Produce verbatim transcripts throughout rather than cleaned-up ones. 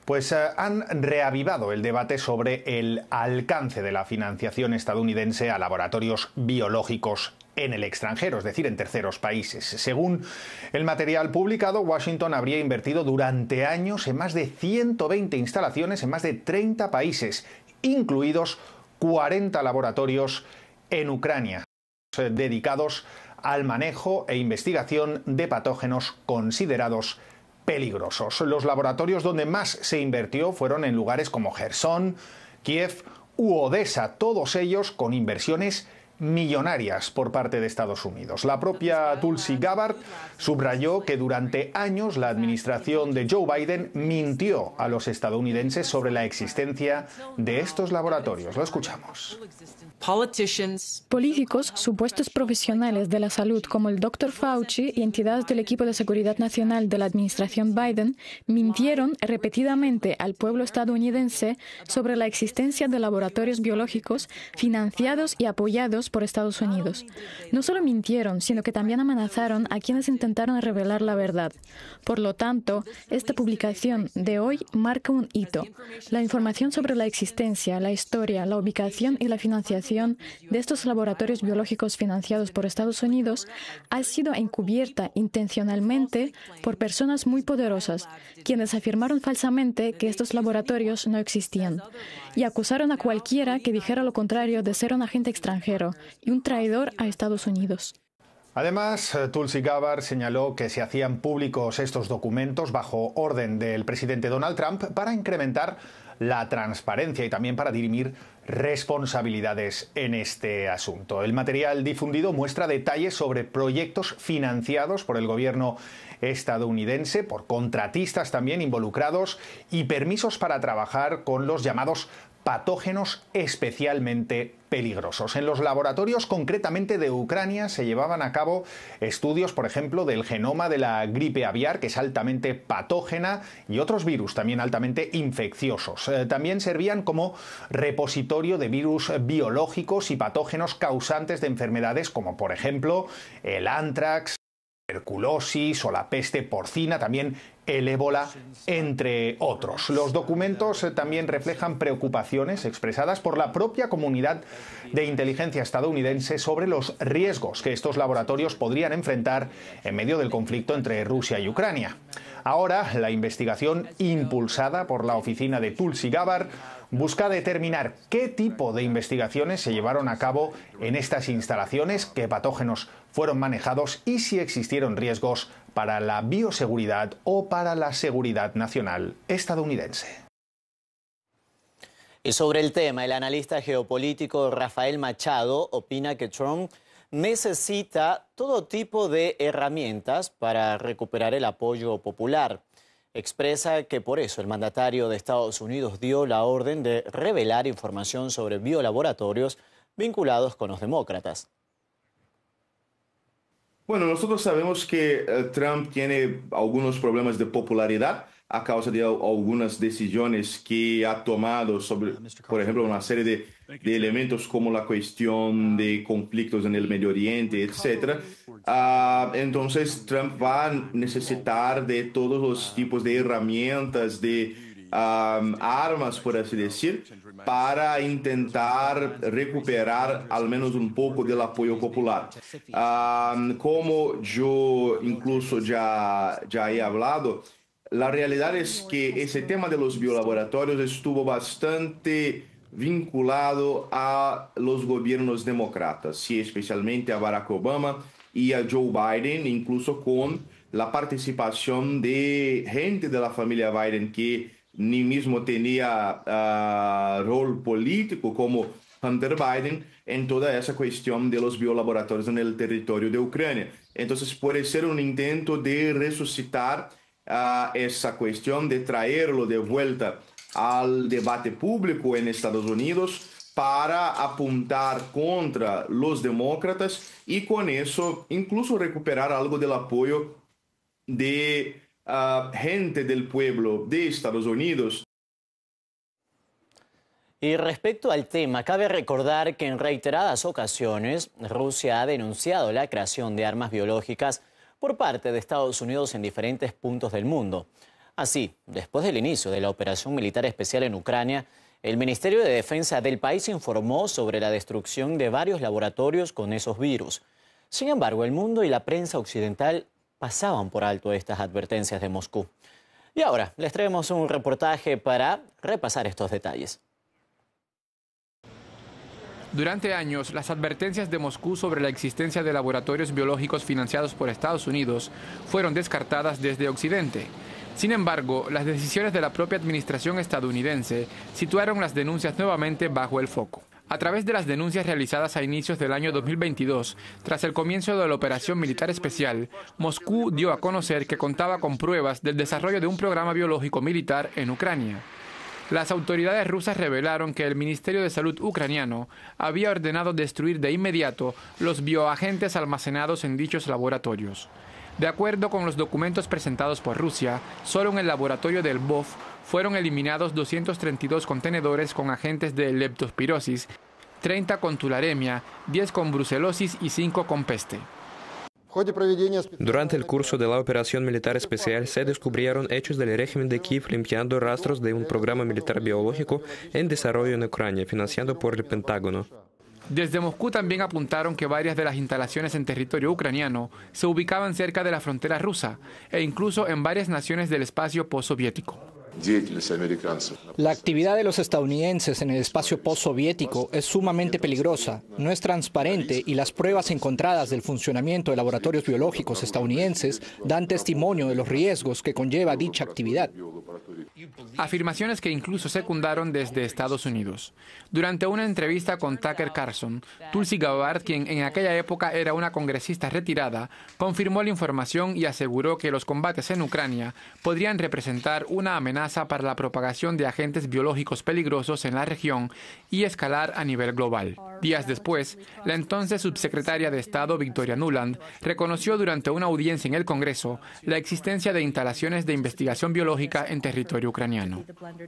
pues eh, han reavivado el debate sobre el alcance de la financiación estadounidense a laboratorios biológicos en el extranjero, es decir, en terceros países. Según el material publicado, Washington habría invertido durante años en más de ciento veinte instalaciones en más de treinta países, incluidos cuarenta laboratorios en Ucrania, dedicados al manejo e investigación de patógenos considerados peligrosos. Los laboratorios donde más se invirtió fueron en lugares como Jersón, Kiev u Odessa, todos ellos con inversiones millonarias por parte de Estados Unidos. La propia Tulsi Gabbard subrayó que durante años la administración de Joe Biden mintió a los estadounidenses sobre la existencia de estos laboratorios. Lo escuchamos. Políticos, supuestos profesionales de la salud como el doctor Fauci y entidades del equipo de seguridad nacional de la administración Biden mintieron repetidamente al pueblo estadounidense sobre la existencia de laboratorios biológicos financiados y apoyados por Estados Unidos. No solo mintieron, sino que también amenazaron a quienes intentaron revelar la verdad. Por lo tanto, esta publicación de hoy marca un hito. La información sobre la existencia, la historia, la ubicación y la financiación de estos laboratorios biológicos financiados por Estados Unidos ha sido encubierta intencionalmente por personas muy poderosas, quienes afirmaron falsamente que estos laboratorios no existían y acusaron a cualquiera que dijera lo contrario de ser un agente extranjero y un traidor a Estados Unidos. Además, Tulsi Gabbard señaló que se hacían públicos estos documentos bajo orden del presidente Donald Trump para incrementar la transparencia y también para dirimir responsabilidades en este asunto. El material difundido muestra detalles sobre proyectos financiados por el gobierno estadounidense, por contratistas también involucrados y permisos para trabajar con los llamados patógenos especialmente peligrosos. En los laboratorios concretamente de Ucrania se llevaban a cabo estudios, por ejemplo, del genoma de la gripe aviar, que es altamente patógena, y otros virus también altamente infecciosos. Eh, también servían como repositorio de virus biológicos y patógenos causantes de enfermedades como, por ejemplo, el anthrax, tuberculosis o la peste porcina, también el ébola, entre otros. Los documentos eh, también reflejan preocupaciones expresadas por la propia comunidad de inteligencia estadounidense sobre los riesgos que estos laboratorios podrían enfrentar en medio del conflicto entre Rusia y Ucrania. Ahora, la investigación impulsada por la oficina de Tulsi Gabbard busca determinar qué tipo de investigaciones se llevaron a cabo en estas instalaciones, qué patógenos fueron manejados y si existieron riesgos para la bioseguridad o para la seguridad nacional estadounidense. Y sobre el tema, el analista geopolítico Rafael Machado opina que Trump necesita todo tipo de herramientas para recuperar el apoyo popular. Expresa que por eso el mandatario de Estados Unidos dio la orden de revelar información sobre biolaboratorios vinculados con los demócratas. Bueno, nosotros sabemos que uh, Trump tiene algunos problemas de popularidad a causa de algunas decisiones que ha tomado sobre, por ejemplo, una serie de, de elementos como la cuestión de conflictos en el Medio Oriente, etcétera. Uh, entonces, Trump va a necesitar de todos los tipos de herramientas, de um, armas, por así decir, para intentar recuperar al menos un poco del apoyo popular. Um, como yo incluso ya, ya he hablado, la realidad es que ese tema de los biolaboratorios estuvo bastante vinculado a los gobiernos demócratas, sí, especialmente a Barack Obama y a Joe Biden, incluso con la participación de gente de la familia Biden que ni mismo tenía uh, rol político como Hunter Biden en toda esa cuestión de los biolaboratorios en el territorio de Ucrania. Entonces puede ser un intento de resucitar uh, esa cuestión, de traerlo de vuelta al debate público en Estados Unidos para apuntar contra los demócratas y con eso incluso recuperar algo del apoyo de Uh, gente del pueblo de Estados Unidos. Y respecto al tema, cabe recordar que en reiteradas ocasiones Rusia ha denunciado la creación de armas biológicas por parte de Estados Unidos en diferentes puntos del mundo. Así, después del inicio de la operación militar especial en Ucrania, el Ministerio de Defensa del país informó sobre la destrucción de varios laboratorios con esos virus. Sin embargo, el mundo y la prensa occidental pasaban por alto estas advertencias de Moscú. Y ahora les traemos un reportaje para repasar estos detalles. Durante años, las advertencias de Moscú sobre la existencia de laboratorios biológicos financiados por Estados Unidos fueron descartadas desde Occidente. Sin embargo, las decisiones de la propia administración estadounidense situaron las denuncias nuevamente bajo el foco. A través de las denuncias realizadas a inicios del año dos mil veintidós, tras el comienzo de la operación militar especial, Moscú dio a conocer que contaba con pruebas del desarrollo de un programa biológico militar en Ucrania. Las autoridades rusas revelaron que el Ministerio de Salud ucraniano había ordenado destruir de inmediato los bioagentes almacenados en dichos laboratorios. De acuerdo con los documentos presentados por Rusia, solo en el laboratorio de Lvov fueron eliminados doscientos treinta y dos contenedores con agentes de leptospirosis, treinta con tularemia, diez con brucelosis y cinco con peste. Durante el curso de la operación militar especial se descubrieron hechos del régimen de Kiev limpiando rastros de un programa militar biológico en desarrollo en Ucrania, financiado por el Pentágono. Desde Moscú también apuntaron que varias de las instalaciones en territorio ucraniano se ubicaban cerca de la frontera rusa e incluso en varias naciones del espacio postsoviético. La actividad de los estadounidenses en el espacio postsoviético es sumamente peligrosa, no es transparente y las pruebas encontradas del funcionamiento de laboratorios biológicos estadounidenses dan testimonio de los riesgos que conlleva dicha actividad. Afirmaciones que incluso secundaron desde Estados Unidos. Durante una entrevista con Tucker Carlson, Tulsi Gabbard, quien en aquella época era una congresista retirada, confirmó la información y aseguró que los combates en Ucrania podrían representar una amenaza para la propagación de agentes biológicos peligrosos en la región y escalar a nivel global. Días después, la entonces subsecretaria de Estado Victoria Nuland reconoció durante una audiencia en el Congreso la existencia de instalaciones de investigación biológica en territorio ucraniano.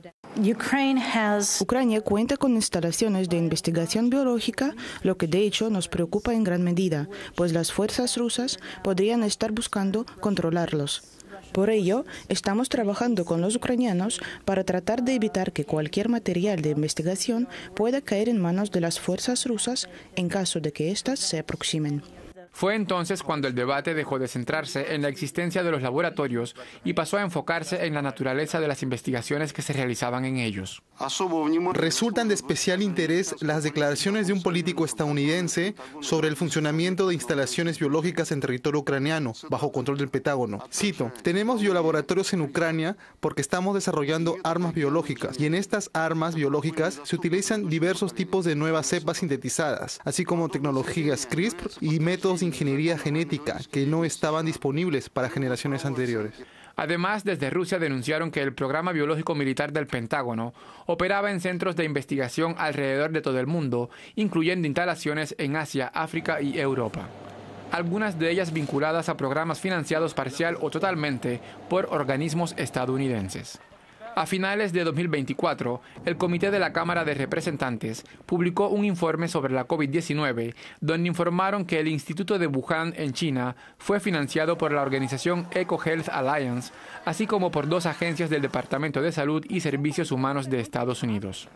Ucrania cuenta con instalaciones de investigación biológica, lo que de hecho nos preocupa en gran medida, pues las fuerzas rusas podrían estar buscando controlarlos. Por ello, estamos trabajando con los ucranianos para tratar de evitar que cualquier material de investigación pueda caer en manos de las fuerzas rusas en caso de que éstas se aproximen. Fue entonces cuando el debate dejó de centrarse en la existencia de los laboratorios y pasó a enfocarse en la naturaleza de las investigaciones que se realizaban en ellos. Resultan de especial interés las declaraciones de un político estadounidense sobre el funcionamiento de instalaciones biológicas en territorio ucraniano, bajo control del Pentágono. Cito: tenemos biolaboratorios en Ucrania porque estamos desarrollando armas biológicas y en estas armas biológicas se utilizan diversos tipos de nuevas cepas sintetizadas, así como tecnologías CRISPR y métodos de ingeniería genética que no estaban disponibles para generaciones anteriores. Además, desde Rusia denunciaron que el programa biológico militar del Pentágono operaba en centros de investigación alrededor de todo el mundo, incluyendo instalaciones en Asia, África y Europa. Algunas de ellas vinculadas a programas financiados parcial o totalmente por organismos estadounidenses. A finales de dos mil veinticuatro, el Comité de la Cámara de Representantes publicó un informe sobre la COVID diecinueve, donde informaron que el Instituto de Wuhan en China fue financiado por la organización EcoHealth Alliance, así como por dos agencias del Departamento de Salud y Servicios Humanos de Estados Unidos.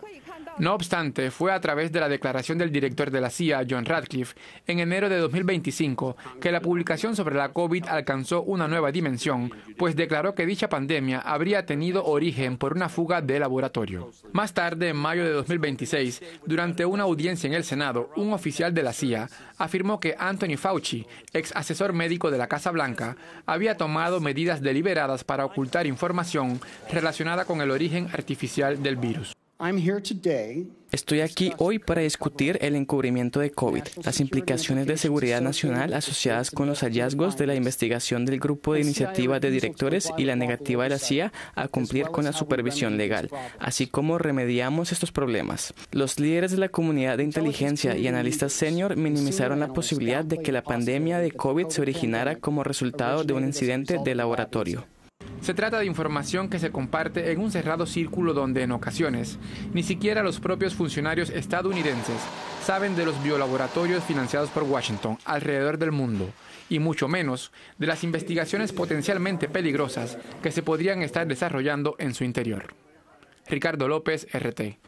No obstante, fue a través de la declaración del director de la C I A, John Ratcliffe, en enero de dos mil veinticinco, que la publicación sobre la COVID alcanzó una nueva dimensión, pues declaró que dicha pandemia habría tenido origen por una fuga de laboratorio. Más tarde, en mayo de dos mil veintiséis, durante una audiencia en el Senado, un oficial de la C I A afirmó que Anthony Fauci, ex asesor médico de la Casa Blanca, había tomado medidas deliberadas para ocultar información relacionada con el origen artificial del virus. Estoy aquí hoy para discutir el encubrimiento de COVID, las implicaciones de seguridad nacional asociadas con los hallazgos de la investigación del Grupo de Iniciativa de Directores y la negativa de la C I A a cumplir con la supervisión legal, así como remediamos estos problemas. Los líderes de la comunidad de inteligencia y analistas senior minimizaron la posibilidad de que la pandemia de COVID se originara como resultado de un incidente de laboratorio. Se trata de información que se comparte en un cerrado círculo donde, en ocasiones, ni siquiera los propios funcionarios estadounidenses saben de los biolaboratorios financiados por Washington alrededor del mundo y mucho menos de las investigaciones potencialmente peligrosas que se podrían estar desarrollando en su interior. Ricardo López, R T.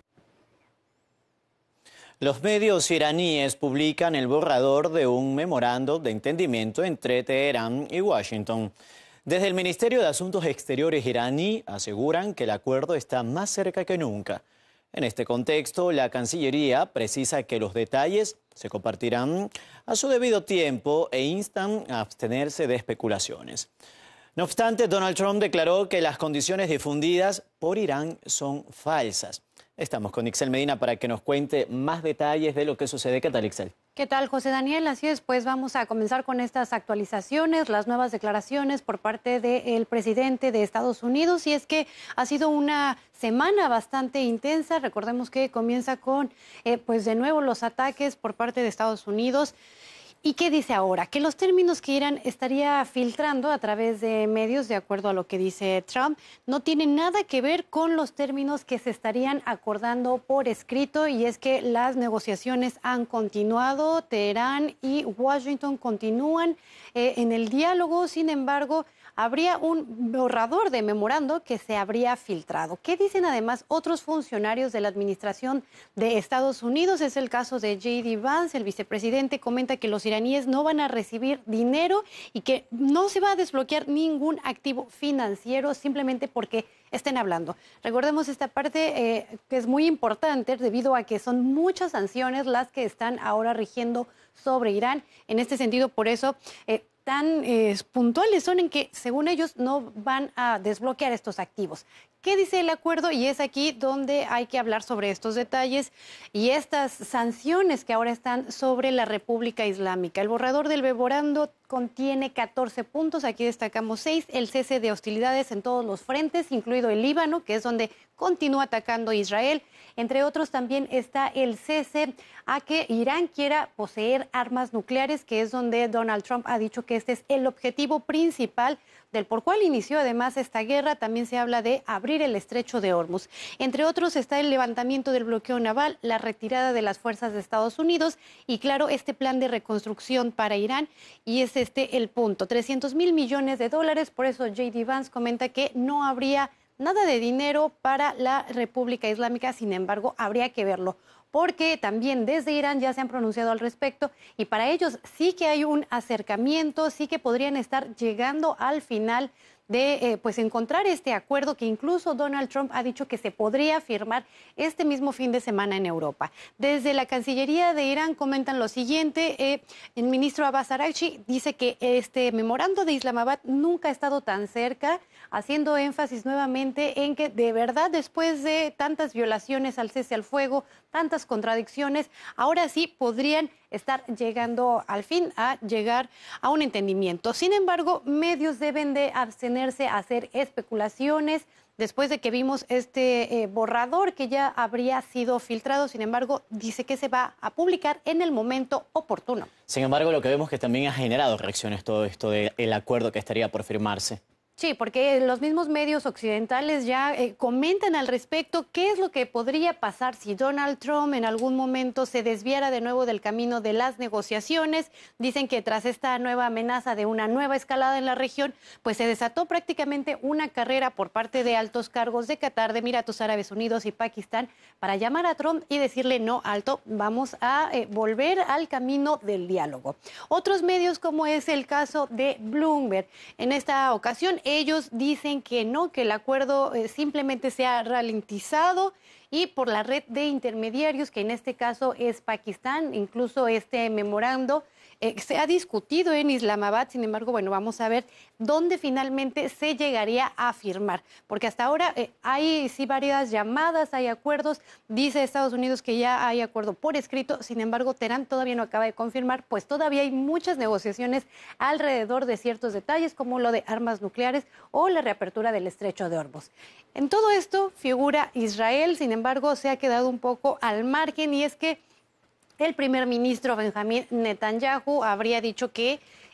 Los medios iraníes publican el borrador de un memorando de entendimiento entre Teherán y Washington. Desde el Ministerio de Asuntos Exteriores iraní aseguran que el acuerdo está más cerca que nunca. En este contexto, la Cancillería precisa que los detalles se compartirán a su debido tiempo e instan a abstenerse de especulaciones. No obstante, Donald Trump declaró que las condiciones difundidas por Irán son falsas. Estamos con Ixel Medina para que nos cuente más detalles de lo que sucede. ¿Qué tal, Ixel? ¿Qué tal, José Daniel? Así es, pues vamos a comenzar con estas actualizaciones, las nuevas declaraciones por parte del presidente de Estados Unidos. Y es que ha sido una semana bastante intensa. Recordemos que comienza con, eh, pues de nuevo, los ataques por parte de Estados Unidos. ¿Y qué dice ahora? Que los términos que Irán estaría filtrando a través de medios, de acuerdo a lo que dice Trump, no tienen nada que ver con los términos que se estarían acordando por escrito, y es que las negociaciones han continuado, Teherán y Washington continúan eh, en el diálogo. Sin embargo, habría un borrador de memorando que se habría filtrado. ¿Qué dicen además otros funcionarios de la administración de Estados Unidos? Es el caso de J D Vance. El vicepresidente comenta que los iraníes no van a recibir dinero y que no se va a desbloquear ningún activo financiero simplemente porque estén hablando. Recordemos esta parte eh, que es muy importante debido a que son muchas sanciones las que están ahora rigiendo sobre Irán. En este sentido, por eso... Eh, tan eh, puntuales son en que, según ellos, no van a desbloquear estos activos. ¿Qué dice el acuerdo? Y es aquí donde hay que hablar sobre estos detalles y estas sanciones que ahora están sobre la República Islámica. El borrador del memorando contiene catorce puntos, aquí destacamos seis, el cese de hostilidades en todos los frentes, incluido el Líbano, que es donde continúa atacando Israel. Entre otros, también está el cese a que Irán quiera poseer armas nucleares, que es donde Donald Trump ha dicho que este es el objetivo principal del por cual inició además esta guerra. También se habla de abrir el estrecho de Hormuz. Entre otros está el levantamiento del bloqueo naval, la retirada de las fuerzas de Estados Unidos y, claro, este plan de reconstrucción para Irán. Y es este el punto, trescientos mil millones de dólares. Por eso J D Vance comenta que no habría nada de dinero para la República Islámica. Sin embargo, habría que verlo, porque también desde Irán ya se han pronunciado al respecto y para ellos sí que hay un acercamiento, sí que podrían estar llegando al final de eh, pues encontrar este acuerdo que incluso Donald Trump ha dicho que se podría firmar este mismo fin de semana en Europa. Desde la Cancillería de Irán comentan lo siguiente, eh, el ministro Abbas Araghchi dice que este memorando de Islamabad nunca ha estado tan cerca, haciendo énfasis nuevamente en que de verdad después de tantas violaciones al cese al fuego, tantas contradicciones, ahora sí podrían estar llegando al fin a llegar a un entendimiento. Sin embargo, medios deben de abstenerse a hacer especulaciones después de que vimos este eh, borrador que ya habría sido filtrado. Sin embargo, dice que se va a publicar en el momento oportuno. Sin embargo, lo que vemos que también ha generado reacciones todo esto del acuerdo que estaría por firmarse. Sí, porque los mismos medios occidentales ya eh, comentan al respecto qué es lo que podría pasar si Donald Trump en algún momento se desviara de nuevo del camino de las negociaciones. Dicen que tras esta nueva amenaza de una nueva escalada en la región, pues se desató prácticamente una carrera por parte de altos cargos de Qatar, de Emiratos Árabes Unidos y Pakistán para llamar a Trump y decirle no, alto, vamos a eh, volver al camino del diálogo. Otros medios, como es el caso de Bloomberg, en esta ocasión ellos dicen que no, que el acuerdo eh, simplemente se ha ralentizado y por la red de intermediarios, que en este caso es Pakistán. Incluso este memorando eh, se ha discutido en Islamabad. Sin embargo, bueno, vamos a ver dónde finalmente se llegaría a firmar, porque hasta ahora eh, hay sí varias llamadas, hay acuerdos. Dice Estados Unidos que ya hay acuerdo por escrito. Sin embargo, Teherán todavía no acaba de confirmar, pues todavía hay muchas negociaciones alrededor de ciertos detalles, como lo de armas nucleares o la reapertura del estrecho de Hormuz. En todo esto figura Israel. Sin embargo, se ha quedado un poco al margen, y es que el primer ministro Benjamín Netanyahu habría dicho que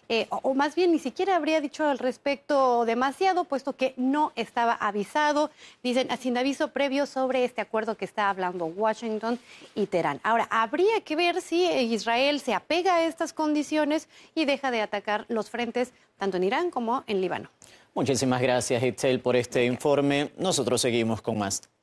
eh, o, o más bien ni siquiera habría dicho al respecto demasiado, puesto que no estaba avisado, dicen, sin aviso previo sobre este acuerdo que está hablando Washington y Teherán. Ahora, habría que ver si Israel se apega a estas condiciones y deja de atacar los frentes tanto en Irán como en Líbano. Muchísimas gracias, Itzel, por este informe. Nosotros seguimos con más.